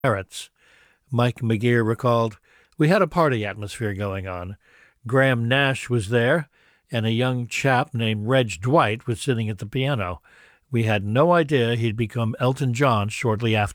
Parrots. Mike McGear recalled, "We had a party atmosphere going on. Graham Nash was there, and a young chap named Reg Dwight was sitting at the piano. We had no idea he'd become Elton John shortly after."